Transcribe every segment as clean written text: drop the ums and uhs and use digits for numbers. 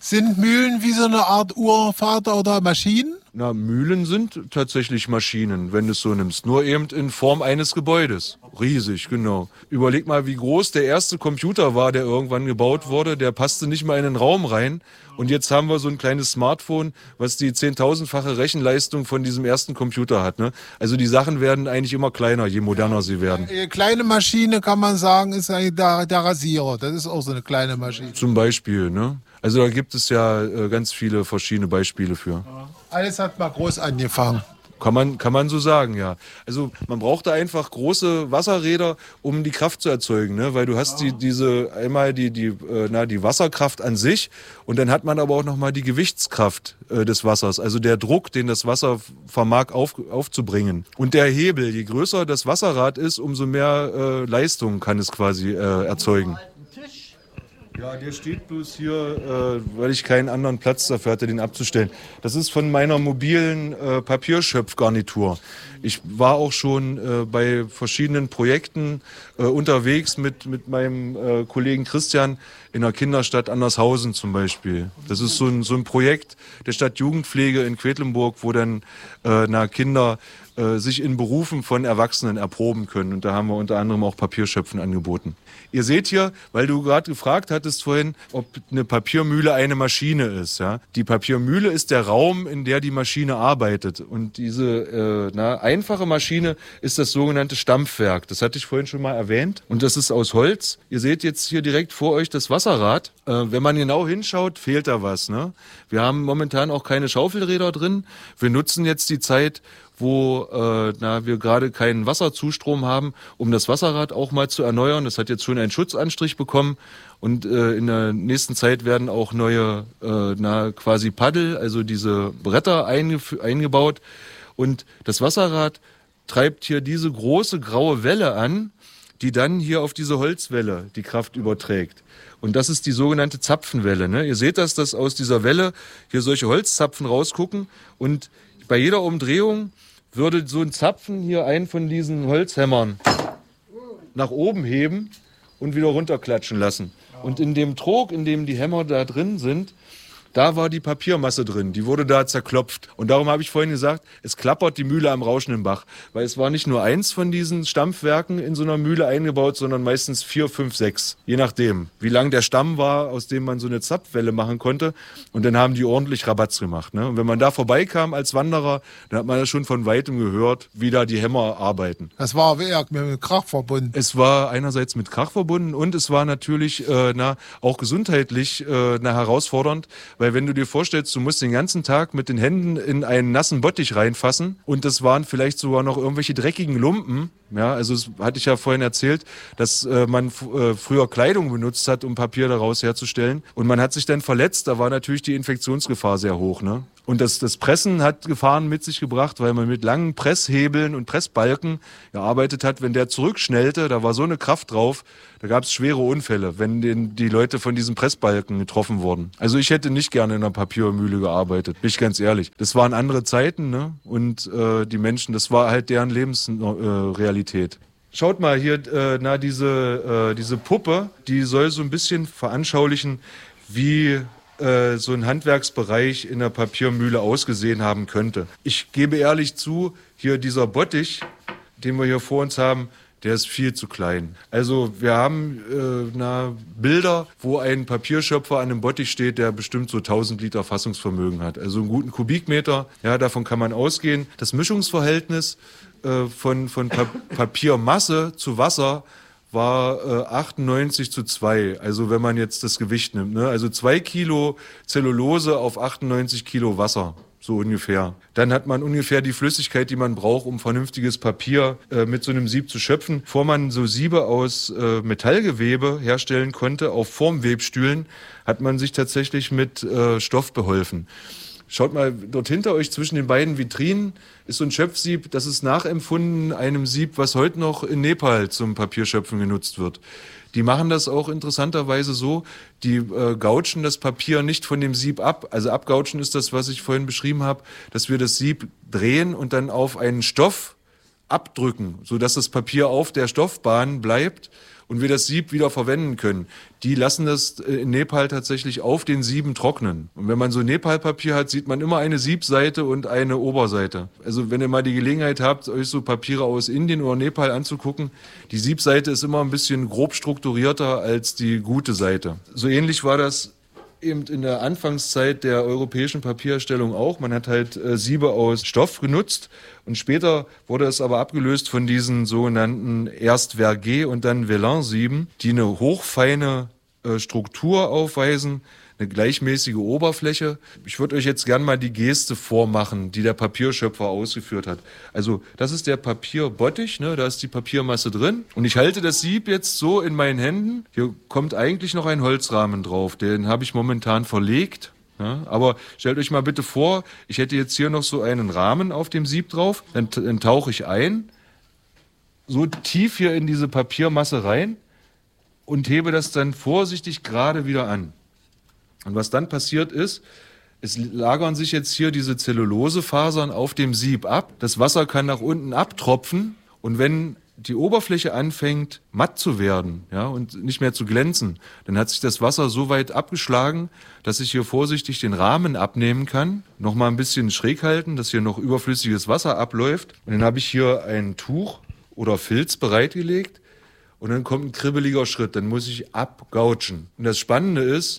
Sind Mühlen wie so eine Art Urvater oder Maschinen? Na, Mühlen sind tatsächlich Maschinen, wenn du es so nimmst. Nur eben in Form eines Gebäudes. Riesig, genau. Überleg mal, wie groß der erste Computer war, der irgendwann gebaut wurde. Der passte nicht mal in den Raum rein. Und jetzt haben wir so ein kleines Smartphone, was die 10.000-fache Rechenleistung von diesem ersten Computer hat. Ne? Also die Sachen werden eigentlich immer kleiner, je moderner sie werden. Eine kleine Maschine, kann man sagen, ist eigentlich der Rasierer. Das ist auch so eine kleine Maschine. Zum Beispiel, ne? Also da gibt es ja ganz viele verschiedene Beispiele für. Alles hat mal groß angefangen. Kann man so sagen, ja. Also man braucht da einfach große Wasserräder, um die Kraft zu erzeugen, ne? Weil du hast einmal die Wasserkraft an sich und dann hat man aber auch nochmal die Gewichtskraft des Wassers, also der Druck, den das Wasser vermag aufzubringen. Und der Hebel, je größer das Wasserrad ist, umso mehr Leistung kann es quasi erzeugen. Ja, der steht bloß hier, weil ich keinen anderen Platz dafür hatte, den abzustellen. Das ist von meiner mobilen Papierschöpfgarnitur. Ich war auch schon bei verschiedenen Projekten unterwegs mit meinem Kollegen Christian in der Kinderstadt Andershausen zum Beispiel. Das ist so ein Projekt der Stadtjugendpflege in Quedlinburg, wo dann Kinder sich in Berufen von Erwachsenen erproben können. Und da haben wir unter anderem auch Papierschöpfen angeboten. Ihr seht hier, weil du gerade gefragt hattest vorhin, ob eine Papiermühle eine Maschine ist. Ja? Die Papiermühle ist der Raum, in der die Maschine arbeitet. Und diese einfache Maschine ist das sogenannte Stampfwerk. Das hatte ich vorhin schon mal erwähnt. Und das ist aus Holz. Ihr seht jetzt hier direkt vor euch das Wasserrad. Wenn man genau hinschaut, fehlt da was. Ne? Wir haben momentan auch keine Schaufelräder drin. Wir nutzen jetzt die Zeit, wo wir gerade keinen Wasserzustrom haben, um das Wasserrad auch mal zu erneuern. Das hat jetzt schon einen Schutzanstrich bekommen und in der nächsten Zeit werden auch neue quasi Paddel, also diese Bretter eingebaut. Und das Wasserrad treibt hier diese große graue Welle an, die dann hier auf diese Holzwelle die Kraft überträgt. Und das ist die sogenannte Zapfenwelle. Ne? Ihr seht dass aus dieser Welle hier solche Holzzapfen rausgucken und bei jeder Umdrehung würde so ein Zapfen hier einen von diesen Holzhämmern nach oben heben und wieder runterklatschen lassen. Und in dem Trog, in dem die Hämmer da drin sind, da war die Papiermasse drin, die wurde da zerklopft. Und darum habe ich vorhin gesagt, es klappert die Mühle am rauschenden Bach. Weil es war nicht nur eins von diesen Stampfwerken in so einer Mühle eingebaut, sondern meistens 4, 5, 6. Je nachdem, wie lang der Stamm war, aus dem man so eine Zapfwelle machen konnte. Und dann haben die ordentlich Rabatz gemacht. Ne? Und wenn man da vorbeikam als Wanderer, dann hat man das schon von Weitem gehört, wie da die Hämmer arbeiten. Das war eher mit Krach verbunden. Es war einerseits mit Krach verbunden und es war natürlich auch gesundheitlich herausfordernd, weil wenn du dir vorstellst, du musst den ganzen Tag mit den Händen in einen nassen Bottich reinfassen und das waren vielleicht sogar noch irgendwelche dreckigen Lumpen. Ja, also das hatte ich ja vorhin erzählt, dass man früher Kleidung benutzt hat, um Papier daraus herzustellen und man hat sich dann verletzt, da war natürlich die Infektionsgefahr sehr hoch. Ne? Und das Pressen hat Gefahren mit sich gebracht, weil man mit langen Presshebeln und Pressbalken gearbeitet hat. Wenn der zurückschnellte, da war so eine Kraft drauf, da gab es schwere Unfälle, wenn die Leute von diesen Pressbalken getroffen wurden. Also ich hätte nicht gerne in einer Papiermühle gearbeitet, bin ich ganz ehrlich. Das waren andere Zeiten, ne? Und die Menschen, das war halt deren Lebensrealität. Schaut mal hier, diese Puppe, die soll so ein bisschen veranschaulichen, wie so ein Handwerksbereich in der Papiermühle ausgesehen haben könnte. Ich gebe ehrlich zu, hier dieser Bottich, den wir hier vor uns haben, der ist viel zu klein. Also wir haben Bilder, wo ein Papierschöpfer an einem Bottich steht, der bestimmt so 1000 Liter Fassungsvermögen hat. Also einen guten Kubikmeter, ja, davon kann man ausgehen. Das Mischungsverhältnis von Papiermasse zu Wasser war 98:2, also wenn man jetzt das Gewicht nimmt. Ne? Also 2 Kilo Zellulose auf 98 Kilo Wasser, so ungefähr. Dann hat man ungefähr die Flüssigkeit, die man braucht, um vernünftiges Papier mit so einem Sieb zu schöpfen. Bevor man so Siebe aus Metallgewebe herstellen konnte, auf Formwebstühlen, hat man sich tatsächlich mit Stoff beholfen. Schaut mal, dort hinter euch zwischen den beiden Vitrinen ist so ein Schöpfsieb, das ist nachempfunden einem Sieb, was heute noch in Nepal zum Papierschöpfen genutzt wird. Die machen das auch interessanterweise so, die gauchen das Papier nicht von dem Sieb ab. Also abgauchen ist das, was ich vorhin beschrieben habe, dass wir das Sieb drehen und dann auf einen Stoff abdrücken, sodass das Papier auf der Stoffbahn bleibt und wir das Sieb wieder verwenden können. Die lassen das in Nepal tatsächlich auf den Sieben trocknen. Und wenn man so Nepalpapier hat, sieht man immer eine Siebseite und eine Oberseite. Also wenn ihr mal die Gelegenheit habt, euch so Papiere aus Indien oder Nepal anzugucken, die Siebseite ist immer ein bisschen grob strukturierter als die gute Seite. So ähnlich war das eben in der Anfangszeit der europäischen Papierherstellung auch. Man hat halt Siebe aus Stoff genutzt und später wurde es aber abgelöst von diesen sogenannten erst Vergé und dann Velin-Sieben, die eine hochfeine Struktur aufweisen, eine gleichmäßige Oberfläche. Ich würde euch jetzt gerne mal die Geste vormachen, die der Papierschöpfer ausgeführt hat. Also das ist der Papierbottich, ne? Da ist die Papiermasse drin. Und ich halte das Sieb jetzt so in meinen Händen. Hier kommt eigentlich noch ein Holzrahmen drauf. Den habe ich momentan verlegt. Ja? Aber stellt euch mal bitte vor, ich hätte jetzt hier noch so einen Rahmen auf dem Sieb drauf. Dann tauche ich ein, so tief hier in diese Papiermasse rein und hebe das dann vorsichtig gerade wieder an. Und was dann passiert ist, es lagern sich jetzt hier diese Zellulosefasern auf dem Sieb ab. Das Wasser kann nach unten abtropfen. Und wenn die Oberfläche anfängt, matt zu werden, ja, und nicht mehr zu glänzen, dann hat sich das Wasser so weit abgeschlagen, dass ich hier vorsichtig den Rahmen abnehmen kann, nochmal ein bisschen schräg halten, dass hier noch überflüssiges Wasser abläuft. Und dann habe ich hier ein Tuch oder Filz bereitgelegt. Und dann kommt ein kribbeliger Schritt. Dann muss ich abgautschen. Und das Spannende ist,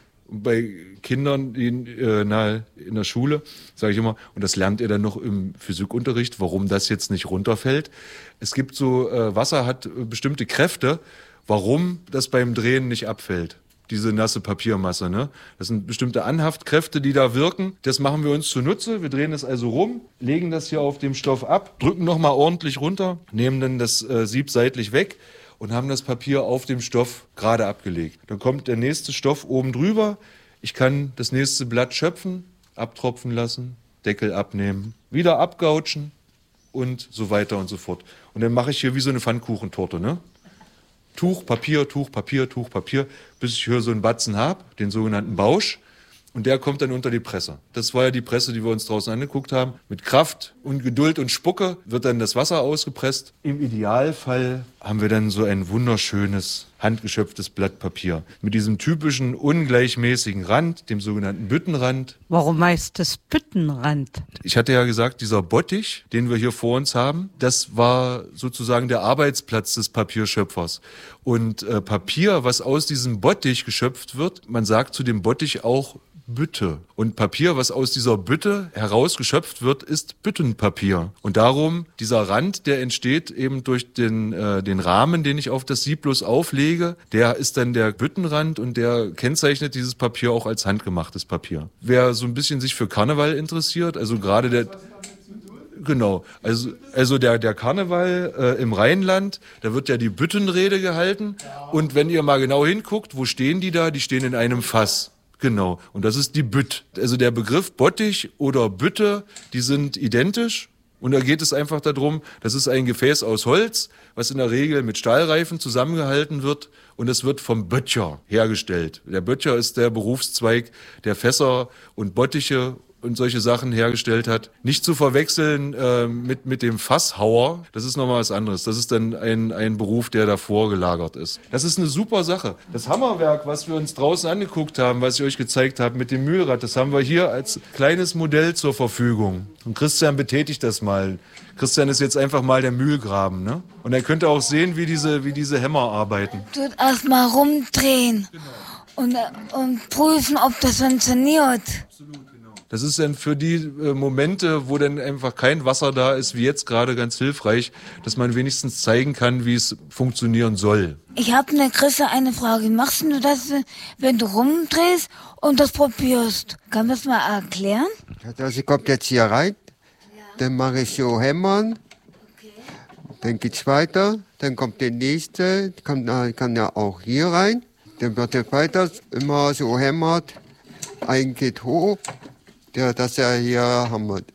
bei Kindern in der Schule, sage ich immer, und das lernt ihr dann noch im Physikunterricht, warum das jetzt nicht runterfällt. Es gibt so, Wasser hat bestimmte Kräfte, warum das beim Drehen nicht abfällt. Diese nasse Papiermasse, ne? Das sind bestimmte Anhaftkräfte, die da wirken. Das machen wir uns zunutze. Wir drehen es also rum, legen das hier auf dem Stoff ab, drücken nochmal ordentlich runter, nehmen dann das Sieb seitlich weg und haben das Papier auf dem Stoff gerade abgelegt. Dann kommt der nächste Stoff oben drüber. Ich kann das nächste Blatt schöpfen, abtropfen lassen, Deckel abnehmen, wieder abgautschen und so weiter und so fort. Und dann mache ich hier wie so eine Pfannkuchentorte, ne? Tuch, Papier, Tuch, Papier, Tuch, Papier, bis ich hier so einen Batzen habe, den sogenannten Bausch. Und der kommt dann unter die Presse. Das war ja die Presse, die wir uns draußen angeguckt haben. Mit Kraft und Geduld und Spucke wird dann das Wasser ausgepresst. Im Idealfall haben wir dann so ein wunderschönes, handgeschöpftes Blatt Papier. Mit diesem typischen, ungleichmäßigen Rand, dem sogenannten Büttenrand. Warum heißt das Büttenrand? Ich hatte ja gesagt, dieser Bottich, den wir hier vor uns haben, das war sozusagen der Arbeitsplatz des Papierschöpfers. Und Papier, was aus diesem Bottich geschöpft wird, man sagt zu dem Bottich auch Bütte. Und Papier, was aus dieser Bütte herausgeschöpft wird, ist Büttenpapier. Und darum, dieser Rand, der entsteht eben durch den Rahmen, den ich auf das Sieb bloß auflege, der ist dann der Büttenrand und der kennzeichnet dieses Papier auch als handgemachtes Papier. Wer so ein bisschen sich für Karneval interessiert, also gerade der... Genau, also der Karneval im Rheinland, da wird ja die Büttenrede gehalten. Und wenn ihr mal genau hinguckt, wo stehen die da? Die stehen in einem Fass. Genau, und das ist die Bütt. Also der Begriff Bottich oder Bütte, die sind identisch. Und da geht es einfach darum, das ist ein Gefäß aus Holz, was in der Regel mit Stahlreifen zusammengehalten wird. Und es wird vom Böttcher hergestellt. Der Böttcher ist der Berufszweig, der Fässer und Bottiche und solche Sachen hergestellt hat. Nicht zu verwechseln mit dem Fasshauer. Das ist nochmal was anderes. Das ist dann ein Beruf, der davor gelagert ist. Das ist eine super Sache. Das Hammerwerk, was wir uns draußen angeguckt haben, was ich euch gezeigt habe mit dem Mühlrad, das haben wir hier als kleines Modell zur Verfügung. Und Christian betätigt das mal. Christian ist jetzt einfach mal der Mühlgraben, ne? Und er könnte auch sehen, wie diese Hämmer arbeiten. Tut erstmal rumdrehen. Genau. Und prüfen, ob das funktioniert. Absolut. Das ist dann für die Momente, wo dann einfach kein Wasser da ist, wie jetzt gerade, ganz hilfreich, dass man wenigstens zeigen kann, wie es funktionieren soll. Ich habe eine Frage. Wie machst du das, wenn du rumdrehst und das probierst? Kann man das mal erklären? Also kommt jetzt hier rein, dann mache ich so hämmern, dann geht's weiter, dann kommt der nächste, kann ja auch hier rein, dann wird er weiter immer so hämmert, ein geht hoch. Ja, das ja hier haben wir.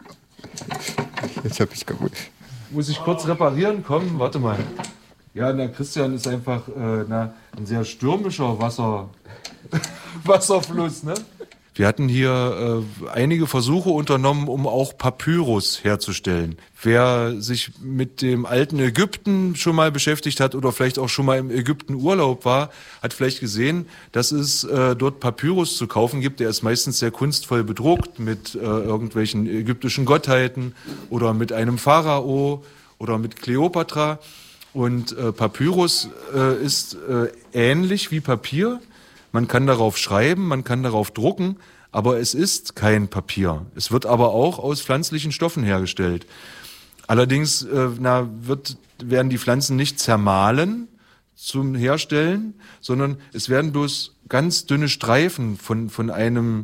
Jetzt hab ich kaputt. Muss ich kurz reparieren? Komm, warte mal. Ja, Christian ist einfach ein sehr stürmischer Wasserfluss, ne? Die hatten hier einige Versuche unternommen, um auch Papyrus herzustellen. Wer sich mit dem alten Ägypten schon mal beschäftigt hat oder vielleicht auch schon mal im Ägypten Urlaub war, hat vielleicht gesehen, dass es dort Papyrus zu kaufen gibt. Der ist meistens sehr kunstvoll bedruckt mit irgendwelchen ägyptischen Gottheiten oder mit einem Pharao oder mit Kleopatra. Und Papyrus ist ähnlich wie Papier. Man kann darauf schreiben, man kann darauf drucken, aber es ist kein Papier. Es wird aber auch aus pflanzlichen Stoffen hergestellt. Allerdings werden die Pflanzen nicht zermahlen zum Herstellen, sondern es werden bloß ganz dünne Streifen von einem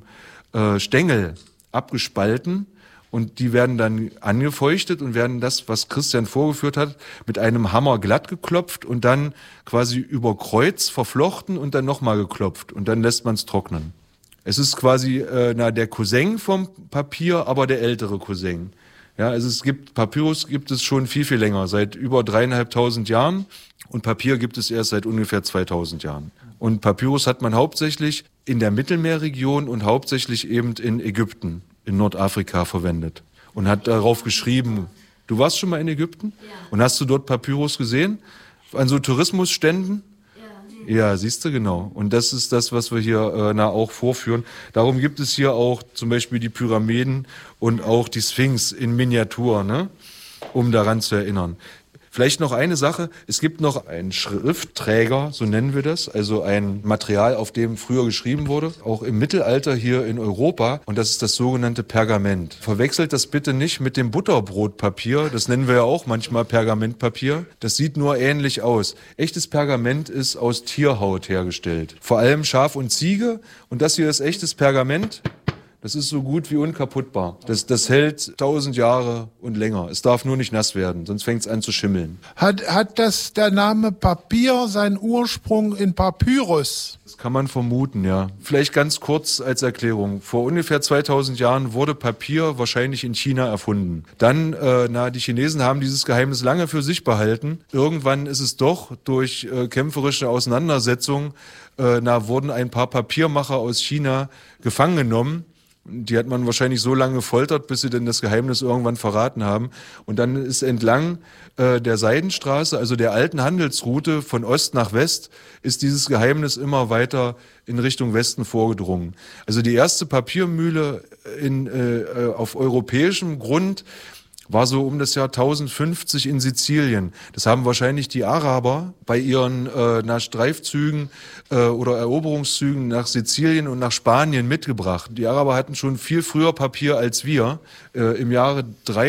Stängel abgespalten. Und die werden dann angefeuchtet und werden das, was Christian vorgeführt hat, mit einem Hammer glatt geklopft und dann quasi über Kreuz verflochten und dann nochmal geklopft. Und dann lässt man es trocknen. Es ist quasi der Cousin vom Papier, aber der ältere Cousin. Ja, also Papyrus gibt es schon viel, viel länger, seit über 3.500 Jahren. Und Papier gibt es erst seit ungefähr 2.000 Jahren. Und Papyrus hat man hauptsächlich in der Mittelmeerregion und hauptsächlich eben in Ägypten, in Nordafrika verwendet und hat darauf geschrieben. Du warst schon mal in Ägypten? Ja. Und hast du dort Papyrus gesehen? An so Tourismusständen? Ja, siehst du, genau. Und das ist das, was wir hier auch vorführen. Darum gibt es hier auch zum Beispiel die Pyramiden und auch die Sphinx in Miniatur, ne? Um daran zu erinnern. Vielleicht noch eine Sache, es gibt noch einen Schriftträger, so nennen wir das, also ein Material, auf dem früher geschrieben wurde, auch im Mittelalter hier in Europa, und das ist das sogenannte Pergament. Verwechselt das bitte nicht mit dem Butterbrotpapier, das nennen wir ja auch manchmal Pergamentpapier, das sieht nur ähnlich aus. Echtes Pergament ist aus Tierhaut hergestellt, vor allem Schaf und Ziege, und das hier ist echtes Pergament. Das ist so gut wie unkaputtbar. Das hält 1000 Jahre und länger. Es darf nur nicht nass werden, sonst fängt es an zu schimmeln. Hat der Name Papier seinen Ursprung in Papyrus? Das kann man vermuten, ja. Vielleicht ganz kurz als Erklärung. Vor ungefähr 2000 Jahren wurde Papier wahrscheinlich in China erfunden. Dann, die Chinesen haben dieses Geheimnis lange für sich behalten. Irgendwann ist es doch durch kämpferische Auseinandersetzungen, wurden ein paar Papiermacher aus China gefangen genommen. Die hat man wahrscheinlich so lange gefoltert, bis sie denn das Geheimnis irgendwann verraten haben. Und dann ist entlang der Seidenstraße, also der alten Handelsroute von Ost nach West, ist dieses Geheimnis immer weiter in Richtung Westen vorgedrungen. Also die erste Papiermühle auf europäischem Grund war so um das Jahr 1050 in Sizilien. Das haben wahrscheinlich die Araber bei ihren Streifzügen oder Eroberungszügen nach Sizilien und nach Spanien mitgebracht. Die Araber hatten schon viel früher Papier als wir. Im Jahre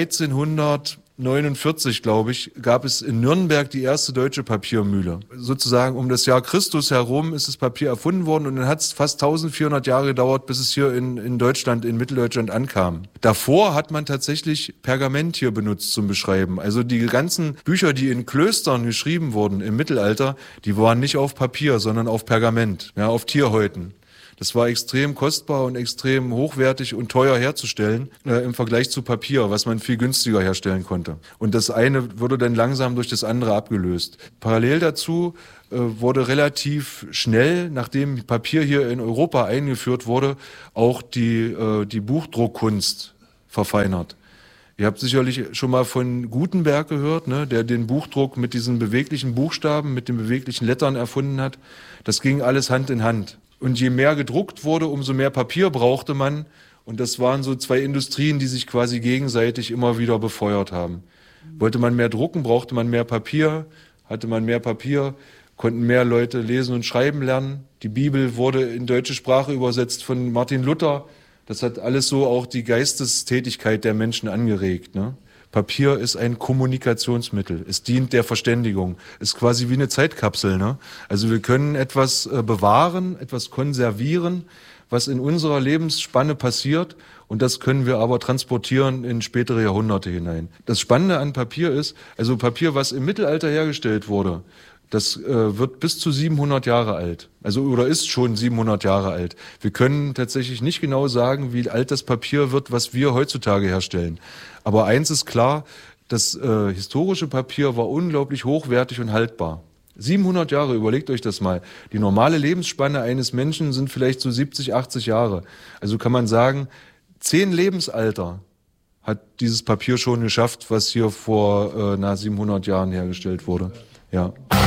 1349, glaube ich, gab es in Nürnberg die erste deutsche Papiermühle. Sozusagen um das Jahr Christus herum ist das Papier erfunden worden und dann hat es fast 1400 Jahre gedauert, bis es hier in Deutschland, in Mitteldeutschland ankam. Davor hat man tatsächlich Pergament hier benutzt zum Beschreiben. Also die ganzen Bücher, die in Klöstern geschrieben wurden im Mittelalter, die waren nicht auf Papier, sondern auf Pergament, ja, auf Tierhäuten. Das war extrem kostbar und extrem hochwertig und teuer herzustellen im Vergleich zu Papier, was man viel günstiger herstellen konnte. Und das eine wurde dann langsam durch das andere abgelöst. Parallel dazu wurde relativ schnell, nachdem Papier hier in Europa eingeführt wurde, auch die Buchdruckkunst verfeinert. Ihr habt sicherlich schon mal von Gutenberg gehört, ne, der den Buchdruck mit diesen beweglichen Buchstaben, mit den beweglichen Lettern erfunden hat. Das ging alles Hand in Hand. Und je mehr gedruckt wurde, umso mehr Papier brauchte man. Und das waren so zwei Industrien, die sich quasi gegenseitig immer wieder befeuert haben. Wollte man mehr drucken, brauchte man mehr Papier. Hatte man mehr Papier, konnten mehr Leute lesen und schreiben lernen. Die Bibel wurde in deutsche Sprache übersetzt von Martin Luther. Das hat alles so auch die Geistestätigkeit der Menschen angeregt, ne? Papier ist ein Kommunikationsmittel. Es dient der Verständigung. Ist quasi wie eine Zeitkapsel, ne? Also wir können etwas bewahren, etwas konservieren, was in unserer Lebensspanne passiert. Und das können wir aber transportieren in spätere Jahrhunderte hinein. Das Spannende an Papier ist, also Papier, was im Mittelalter hergestellt wurde, das wird bis zu 700 Jahre alt. Also oder ist schon 700 Jahre alt. Wir können tatsächlich nicht genau sagen, wie alt das Papier wird, was wir heutzutage herstellen. Aber eins ist klar, das historische Papier war unglaublich hochwertig und haltbar. 700 Jahre, überlegt euch das mal. Die normale Lebensspanne eines Menschen sind vielleicht so 70, 80 Jahre. Also kann man sagen, 10 Lebensalter hat dieses Papier schon geschafft, was hier vor 700 Jahren hergestellt wurde. Ja.